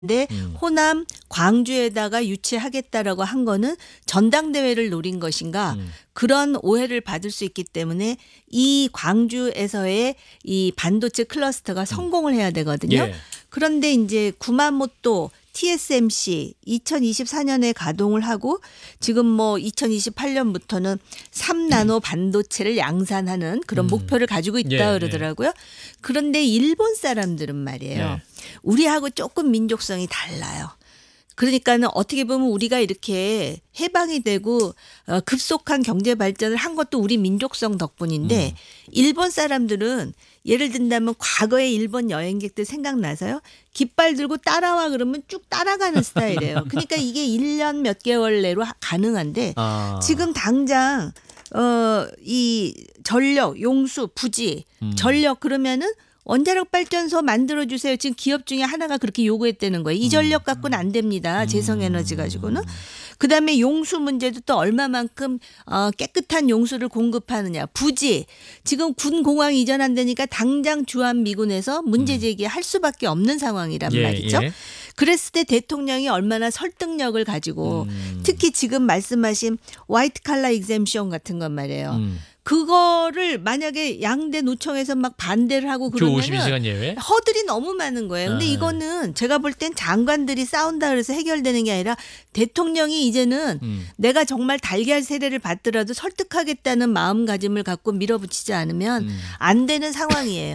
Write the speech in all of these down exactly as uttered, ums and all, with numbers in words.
근데 음. 호남 광주에다가 유치하겠다라고 한 거는 전당대회를 노린 것인가 음. 그런 오해를 받을 수 있기 때문에 이 광주에서의 이 반도체 클러스터가 성공을 해야 되거든요. 예. 그런데 이제 구마모토 티에스엠씨 이천이십사 년에 가동을 하고 지금 뭐 이천이십팔 년부터는 삼 나노 반도체를 양산하는 그런 음. 목표를 가지고 있다 예, 그러더라고요. 그런데 일본 사람들은 말이에요. 네. 우리하고 조금 민족성이 달라요. 그러니까는 어떻게 보면 우리가 이렇게 해방이 되고 어, 급속한 경제 발전을 한 것도 우리 민족성 덕분인데 음. 일본 사람들은 예를 든다면 과거에 일본 여행객들 생각나서요. 깃발 들고 따라와 그러면 쭉 따라가는 스타일이에요. 그러니까 이게 일 년 몇 개월 내로 하- 가능한데 아. 지금 당장 어, 이 전력, 용수, 부지, 음. 전력 그러면은 원자력 발전소 만들어 주세요. 지금 기업 중에 하나가 그렇게 요구했다는 거예요. 이 전력 갖고는 안 됩니다. 재생에너지 가지고는. 그다음에 용수 문제도 또 얼마만큼 어, 깨끗한 용수를 공급하느냐. 부지. 지금 군 공항 이전한다니까 당장 주한미군에서 문제 제기할 수밖에 없는 상황이란 예, 말이죠. 예. 그랬을 때 대통령이 얼마나 설득력을 가지고 음. 특히 지금 말씀하신 화이트 칼라 익셈션 같은 건 말이에요. 음. 그거를 만약에 양대 노총에서 막 반대를 하고 주 그러면은 오십이 시간 예외? 허들이 너무 많은 거예요. 근데 아. 이거는 제가 볼 땐 장관들이 싸운다 그래서 해결되는 게 아니라 대통령이 이제는 음. 내가 정말 달걀 세례를 받더라도 설득하겠다는 마음가짐을 갖고 밀어붙이지 않으면 음. 안 되는 상황이에요.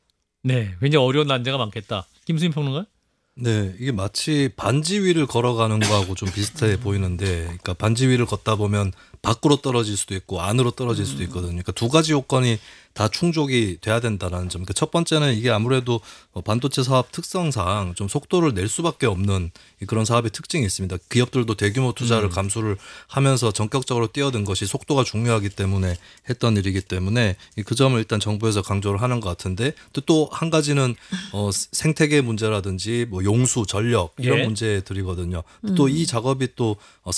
네, 굉장히 어려운 난제가 많겠다. 김수민 평론가? 네, 이게 마치 반지 위를 걸어가는 거하고 좀 비슷해 보이는데, 그러니까 반지 위를 걷다 보면 밖으로 떨어질 수도 있고 안으로 떨어질 수도 있거든요. 그러니까 두 가지 요건이 다 충족이 돼야 된다는 점. 그러니까 첫 번째는 이게 아무래도 반도체 사업 특성상 좀 속도를 낼 수밖에 없는 그런 사업의 특징이 있습니다. 기업들도 대규모 투자를 음. 감수를 하면서 전격적으로 뛰어든 것이 속도가 중요하기 때문에 했던 일이기 때문에 그 점을 일단 정부에서 강조를 하는 것 같은데, 또 한 가지는 어, 생태계 문제라든지 뭐 용수, 전력 이런 예. 문제들이거든요. 또 이 작업이 또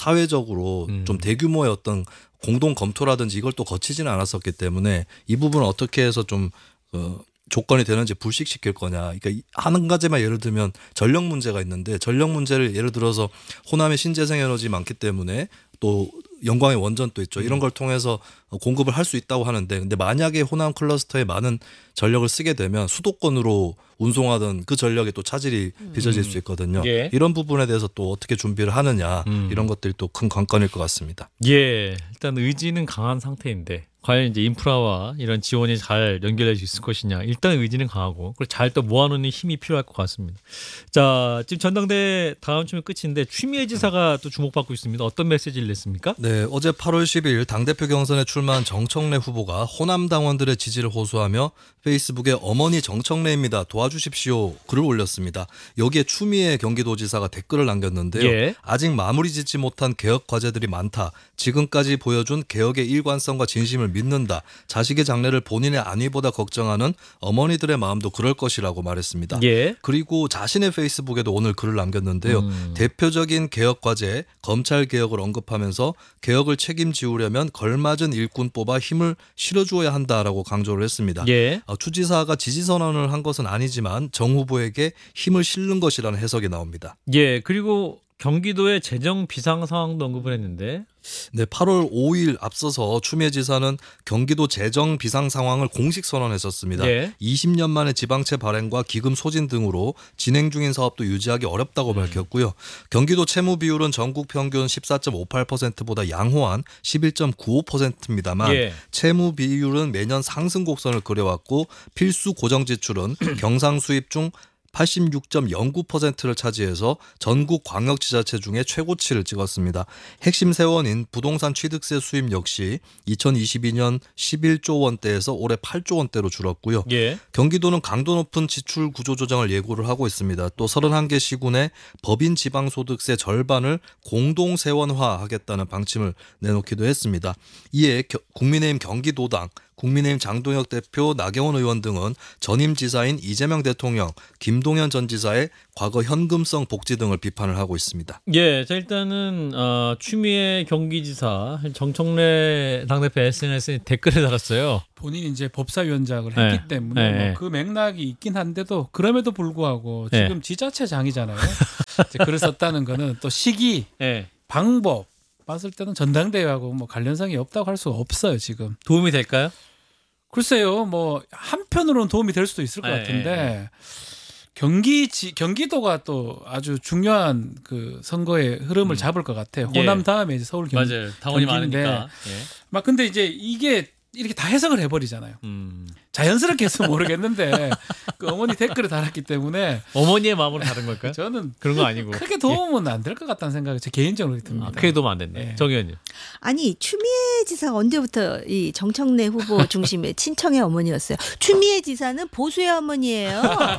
사회적으로 음. 좀 대규모의 어떤 공동 검토라든지 이걸 또 거치지는 않았었기 때문에 이 부분을 어떻게 해서 좀 어, 조건이 되는지 불식시킬 거냐. 그러니까 이- 한 가지만 예를 들면 전력 문제가 있는데, 전력 문제를 예를 들어서 호남에 신재생 에너지 많기 때문에 또 영광의 원전도 있죠. 이런 걸 통해서 공급을 할 수 있다고 하는데, 근데 만약에 호남 클러스터에 많은 전력을 쓰게 되면 수도권으로 운송하던 그 전력에 또 차질이 빚어질 수 있거든요. 예. 이런 부분에 대해서 또 어떻게 준비를 하느냐, 음. 이런 것들이 또 큰 관건일 것 같습니다. 예, 일단 의지는 강한 상태인데 과연 이제 인프라와 이런 지원이 잘 연결될 수 있을 것이냐. 일단 의지는 강하고 그걸 잘 또 모아놓는 힘이 필요할 것 같습니다. 자, 지금 전당대 다음 주면 끝인데 추미애 지사가 또 주목받고 있습니다. 어떤 메시지를 냈습니까? 네, 어제 팔월 십일 당대표 경선에 출마한 정청래 후보가 호남 당원들의 지지를 호소하며 페이스북에 어머니 정청래입니다. 도와주십시오. 글을 올렸습니다. 여기에 추미애 경기도지사가 댓글을 남겼는데요. 예. 아직 마무리 짓지 못한 개혁 과제들이 많다. 지금까지 보여준 개혁의 일관성과 진심을 믿는다. 자식의 장래를 본인의 안위보다 걱정하는 어머니들의 마음도 그럴 것이라고 말했습니다. 예. 그리고 자신의 페이스북에도 오늘 글을 남겼는데요. 음. 대표적인 개혁 과제 검찰 개혁을 언급하면서 개혁을 책임지우려면 걸맞은 일꾼 뽑아 힘을 실어주어야 한다라고 강조를 했습니다. 예. 어, 추 지사가 지지 선언을 한 것은 아니지만 정 후보에게 힘을 실는 것이라는 해석이 나옵니다. 예. 그리고 경기도의 재정 비상 상황도 언급을 했는데 네, 팔월 오일 앞서서 추미애 지사는 경기도 재정 비상 상황을 공식 선언했었습니다. 예. 이십 년 만에 지방채 발행과 기금 소진 등으로 진행 중인 사업도 유지하기 어렵다고 음. 밝혔고요. 경기도 채무 비율은 전국 평균 십사 점 오팔 퍼센트보다 양호한 십일 점 구오 퍼센트입니다만 예. 채무 비율은 매년 상승 곡선을 그려왔고 필수 고정 지출은 경상 수입 중 팔십육 점 영구 퍼센트를 차지해서 전국 광역지자체 중에 최고치를 찍었습니다. 핵심 세원인 부동산 취득세 수입 역시 이천이십이 년 십일조 원대에서 올해 팔조 원대로 줄었고요. 예. 경기도는 강도 높은 지출 구조 조정을 예고를 하고 있습니다. 또 서른한 개 시군에 법인 지방소득세 절반을 공동 세원화하겠다는 방침을 내놓기도 했습니다. 이에 겨- 국민의힘 경기도당, 국민의힘 장동혁 대표, 나경원 의원 등은 전임 지사인 이재명 대통령, 김동연 전 지사의 과거 현금성 복지 등을 비판을 하고 있습니다. 예, 자 일단은 어, 추미애 경기지사 정청래 당대표 에스엔에스에 댓글을 달았어요. 본인이 이제 법사위원장을 했기 네. 때문에 네. 뭐 그 맥락이 있긴 한데도 그럼에도 불구하고 네. 지금 지자체장이잖아요. 이제 글을 썼다는 거는 또 시기, 예, 방법 봤을 때는 전당대회하고 뭐 관련성이 없다고 할 수가 없어요 지금. 도움이 될까요? 글쎄요, 뭐 한편으로는 도움이 될 수도 있을 것 네. 같은데 경기 지, 경기도가 또 아주 중요한 그 선거의 흐름을 음. 잡을 것 같아요. 예. 호남 다음에 이제 서울 경, 맞아요. 당원이 경기인데 많으니까. 예. 막 근데 이제 이게 이렇게 다 해석을 해버리잖아요. 음. 자연스럽게 해서 모르겠는데 그 어머니 댓글을 달았기 때문에 어머니의 마음으로 다른 걸까요? 저는 그런 거 아니고. 크게 도움은 안 될 것 같다는 생각이 제 개인적으로 듭니다. 아, 크게 도움 안 됐네. 예. 정 의원님. 아니 추미애 지사가 언제부터 이 정청래 후보 중심의 친청의 어머니였어요. 추미애 지사는 보수의 어머니예요.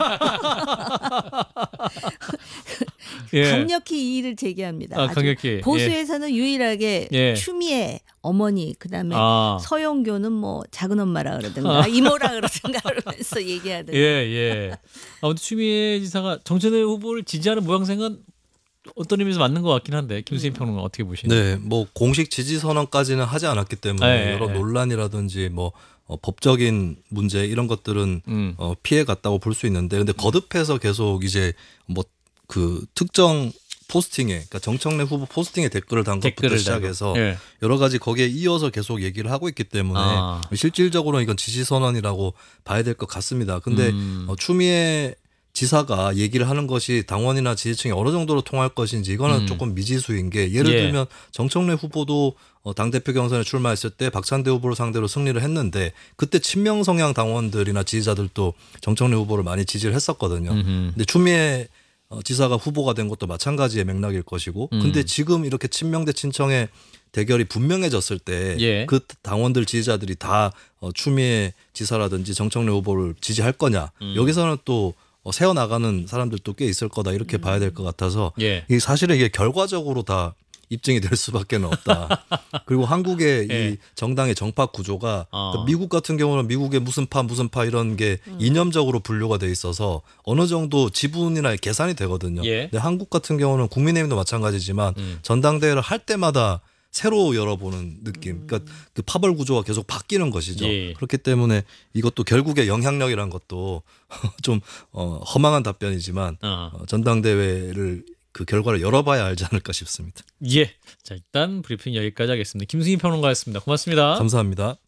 예. 강력히 이의를 제기합니다. 아, 아주 강력히. 보수에서는 유일하게 예. 추미애 어머니 그다음에 아. 서영교는 뭐 작은 엄마라 그러든가 이모라 그러든가 그러면서 얘기하든가. 예, 예. 아무튼 추미애 지사가 정청래 후보를 지지하는 모양새는 어떤 의미에서 맞는 것 같긴 한데 김수인 평론가 어떻게 보시나요? 네, 뭐 공식 지지 선언까지는 하지 않았기 때문에 네, 여러 네. 논란이라든지 뭐 어, 법적인 문제 이런 것들은 음. 어, 피해 갔다고 볼 수 있는데, 근데 거듭해서 계속 이제 뭐 그 특정 포스팅에, 그러니까 정청래 후보 포스팅에 댓글을 단 것부터 댓글을 시작해서 달고. 예. 여러 가지 거기에 이어서 계속 얘기를 하고 있기 때문에 아. 실질적으로 이건 지지 선언이라고 봐야 될 것 같습니다. 근데 음. 어, 추미애 지사가 얘기를 하는 것이 당원이나 지지층이 어느 정도로 통할 것인지 이거는 음. 조금 미지수인 게, 예를 예. 들면 정청래 후보도 어, 당대표 경선에 출마했을 때 박찬대 후보를 상대로 승리를 했는데 그때 친명 성향 당원들이나 지지자들도 정청래 후보를 많이 지지를 했었거든요. 음흠. 근데 추미애 어, 지사가 후보가 된 것도 마찬가지의 맥락일 것이고, 음. 근데 지금 이렇게 친명 대 친청의 대결이 분명해졌을 때 그 예. 당원들 지지자들이 다 어, 추미애 지사라든지 정청래 후보를 지지할 거냐, 음. 여기서는 또 어, 세워나가는 사람들도 꽤 있을 거다 이렇게 봐야 될 것 같아서 예. 이게 사실은 이게 결과적으로 다 입증이 될 수밖에 없다. 그리고 한국의 예. 이 정당의 정파 구조가 어. 그러니까 미국 같은 경우는 미국의 무슨 파 무슨 파 이런 게 음. 이념적으로 분류가 돼 있어서 어느 정도 지분이나 계산이 되거든요. 예. 근데 한국 같은 경우는 국민의힘도 마찬가지지만 음. 전당대회를 할 때마다 새로 열어보는 느낌. 그러니까 그 파벌 구조가 계속 바뀌는 것이죠. 예. 그렇기 때문에 이것도 결국에 영향력이란 것도 좀 어, 허망한 답변이지만 어. 어, 전당대회를 그 결과를 열어봐야 알지 않을까 싶습니다. 예. 자 일단 브리핑 여기까지 하겠습니다. 김수인 평론가였습니다. 고맙습니다. 감사합니다.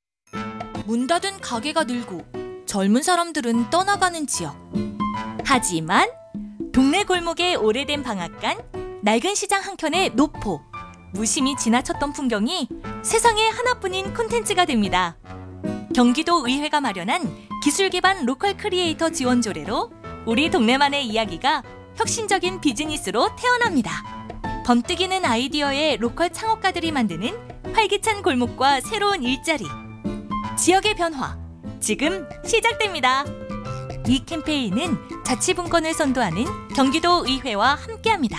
문 닫은 가게가 늘고 젊은 사람들은 떠나가는 지역. 하지만 동네 골목의 오래된 방앗간, 낡은 시장 한켠의 노포, 무심히 지나쳤던 풍경이 세상에 하나뿐인 콘텐츠가 됩니다. 경기도 의회가 마련한 기술 기반 로컬 크리에이터 지원 조례로 우리 동네만의 이야기가 혁신적인 비즈니스로 태어납니다. 번뜩이는 아이디어의 로컬 창업가들이 만드는 활기찬 골목과 새로운 일자리. 지역의 변화, 지금 시작됩니다. 이 캠페인은 자치분권을 선도하는 경기도 의회와 함께합니다.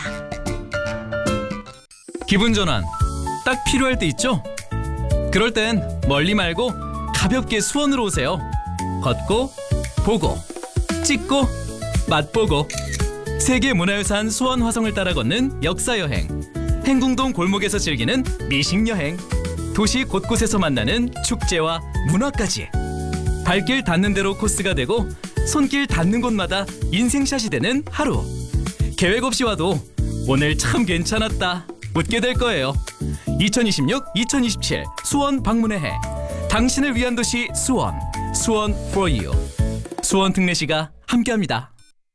기분 전환 딱 필요할 때 있죠? 그럴 땐 멀리 말고 가볍게 수원으로 오세요. 걷고 보고 찍고 맛보고 세계문화유산 수원 화성을 따라 걷는 역사여행, 행궁동 골목에서 즐기는 미식여행, 도시 곳곳에서 만나는 축제와 문화까지 발길 닿는 대로 코스가 되고 손길 닿는 곳마다 인생샷이 되는 하루. 계획 없이 와도 오늘 참 괜찮았다 웃게 될 거예요. 이천이십육 이천이십칠 수원 방문의 해, 당신을 위한 도시 수원, 수원 for you. 수원 특례시가 함께합니다.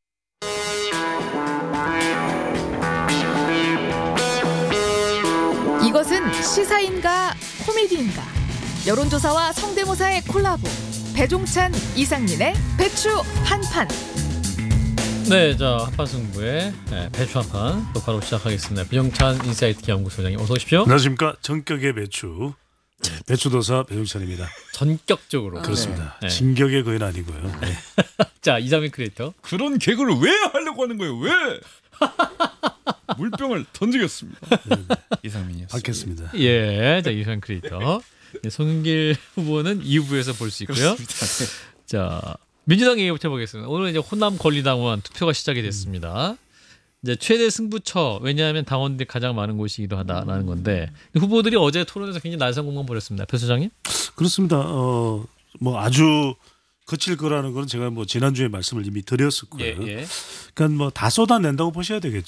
이것은 시사인가 코미디인가? 여론조사와 성대모사의 콜라보. 배종찬, 이상민의 배추 한판. 네, 자 한판 승부의 네, 배추 한판 또 바로 시작하겠습니다. 배종찬 인사이트 연구소장님 어서 오십시오. 안녕하십니까. 전격의 배추 네, 배추도사 배종찬입니다. 전격적으로 그렇습니다. 네. 진격의 거인 아니고요. 네. 자 이상민 크리에이터. 그런 개그를 왜 하려고 하는 거예요? 왜? 물병을 던지겠습니다. 이상민이었습니다. 받겠습니다. 예, 자 이상민 크리에이터. 네, 송영길 후보는 이 부에서 볼 수 있고요. 자, 민주당 얘기부터 해보겠습니다. 오늘 이제 호남 권리당원 투표가 시작이 됐습니다. 이제 최대 승부처, 왜냐하면 당원들이 가장 많은 곳이기도 하다라는 건데 후보들이 어제 토론에서 굉장히 날선 공방 벌였습니다. 표 소장님? 그렇습니다. 어, 뭐 아주 거칠 거라는 건 제가 뭐 지난주에 말씀을 이미 드렸었고요. 예, 예. 그러니까 뭐 다 쏟아낸다고 보셔야 되겠죠.